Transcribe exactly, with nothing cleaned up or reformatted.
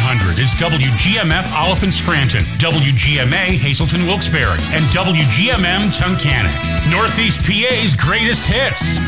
hundred is W G M F Oliphant Scranton, W G M A Hazelton Wilkes-Barre, and W G M M Tunkhannock. Northeast P A's greatest hits.